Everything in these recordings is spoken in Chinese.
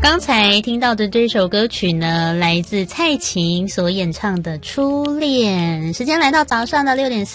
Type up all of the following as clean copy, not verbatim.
刚才听到的这首歌曲呢，来自蔡琴所演唱的《初恋》。时间来到早上的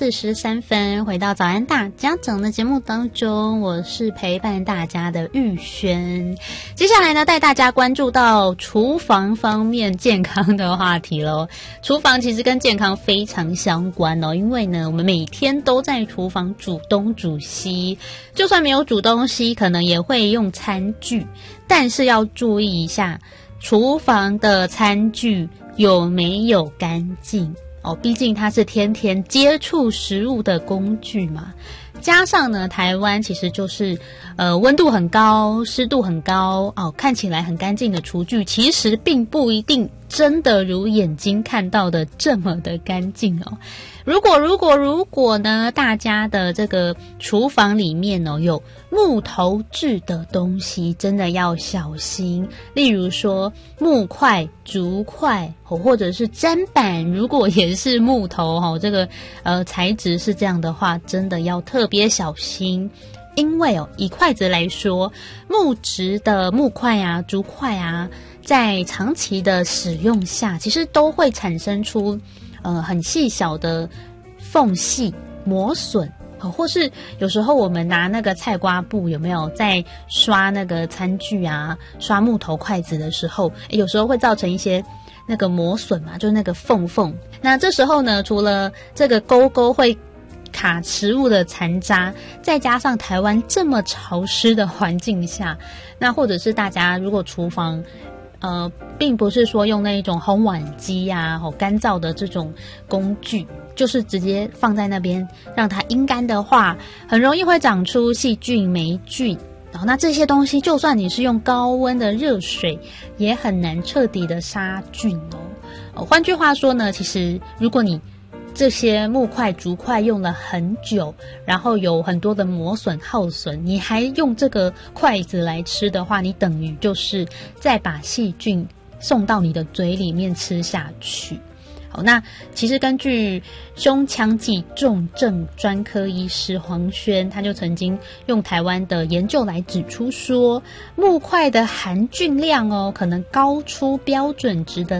6:43，回到早安大家长的节目当中，我是陪伴大家的玉轩。接下来呢，带大家关注到厨房方面健康的话题咯。厨房其实跟健康非常相关哦，因为呢，我们每天都在厨房煮东煮西，就算没有煮东西，可能也会用餐具。但是要注意一下，厨房的餐具有没有干净哦？毕竟它是天天接触食物的工具嘛。加上呢，台湾其实就是温度很高，湿度很高哦，看起来很干净的厨具，其实并不一定真的如眼睛看到的这么的干净哦。如果呢，大家的这个厨房里面哦有木头制的东西，真的要小心。例如说木块、竹块，或者是砧板，如果也是木头哦，这个材质是这样的话，真的要特别小心。因为哦，以筷子来说，木质的木块啊、竹块啊，在长期的使用下，其实都会产生出很细小的缝隙磨损，或是有时候我们拿那个菜瓜布，有没有在刷那个餐具啊、刷木头筷子的时候，有时候会造成一些那个磨损嘛，就是那个缝。那这时候呢，除了这个勾勾会卡食物的残渣，再加上台湾这么潮湿的环境下，那或者是大家如果厨房并不是说用那一种烘碗机啊，干燥的这种工具，就是直接放在那边让它阴干的话，很容易会长出细菌、霉菌。那这些东西，就算你是用高温的热水，也很难彻底的杀菌哦。换句话说呢，其实如果你这些木块、竹块用了很久，然后有很多的磨损、耗损，你还用这个筷子来吃的话，你等于就是再把细菌送到你的嘴里面吃下去。好，那其实根据胸腔暨重症专科医师黄轩，他就曾经用台湾的研究来指出说，木块的含菌量哦，可能高出标准值的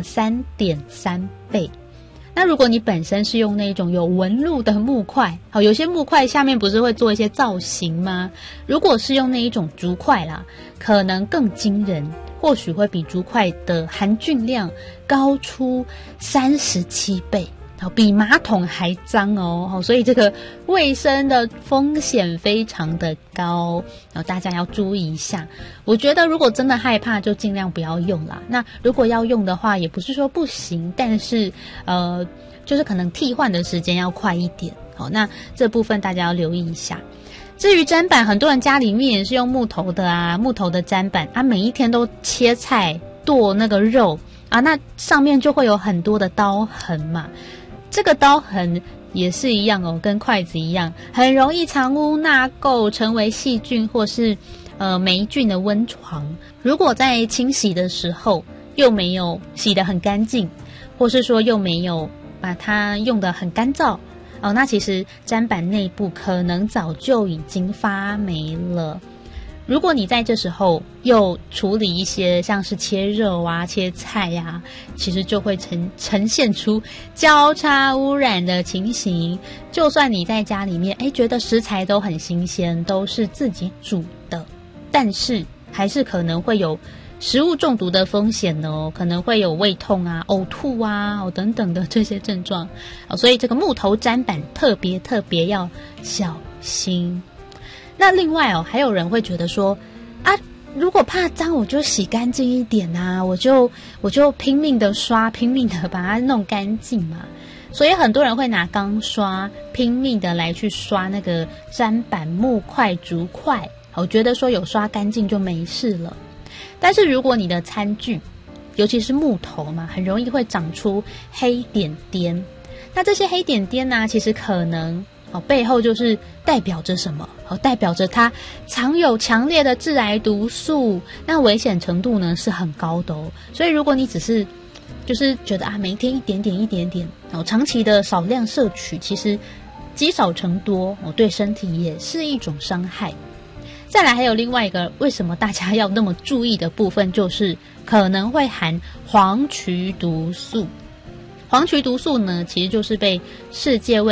3.3倍。那如果你本身是用那种有纹路的木块，好，有些木块下面不是会做一些造型吗？如果是用那一种竹块啦，可能更惊人，或许会比竹块的含菌量高出37倍，比马桶还脏哦，所以这个卫生的风险非常的高，大家要注意一下。我觉得如果真的害怕，就尽量不要用啦。那如果要用的话，也不是说不行，但是就是可能替换的时间要快一点。好，那这部分大家要留意一下。至于砧板，很多人家里面也是用木头的啊，木头的砧板啊，每一天都切菜、剁那个肉啊，那上面就会有很多的刀痕嘛。这个刀痕也是一样哦，跟筷子一样，很容易藏污纳垢，成为细菌或是霉菌的温床。如果在清洗的时候又没有洗得很干净，或是说又没有把它用得很干燥哦，那其实砧板内部可能早就已经发霉了。如果你在这时候又处理一些像是切肉啊、切菜啊，其实就会呈现出交叉污染的情形。就算你在家里面觉得食材都很新鲜，都是自己煮的，但是还是可能会有食物中毒的风险哦，可能会有胃痛啊、呕吐啊等等的这些症状所以这个木头砧板特别要小心。那另外还有人会觉得说如果怕脏，我就洗干净一点啊，我就拼命的刷，拼命的把它弄干净嘛。所以很多人会拿钢刷拼命的来去刷那个砧板、木块、竹块，我觉得说有刷干净就没事了。但是如果你的餐具，尤其是木头嘛，很容易会长出黑点点。那这些黑点点呢，其实可能背后就是代表着什么？代表着它藏有强烈的致癌毒素，那危险程度呢是很高的哦。所以如果你只是就是觉得每天一点点长期的少量摄取，其实积少成多对身体也是一种伤害。 再来还有另外一个为什么大家要那么注意的部分，就是可能会含黄曲毒素。黄曲毒素呢，其实就是被世界卫